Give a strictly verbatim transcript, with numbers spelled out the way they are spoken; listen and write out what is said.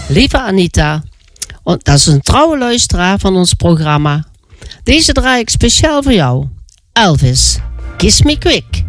Lieve Anita, dat is een trouwe luisteraar van ons programma. Deze draai ik speciaal voor jou. Elvis, Kiss Me Quick.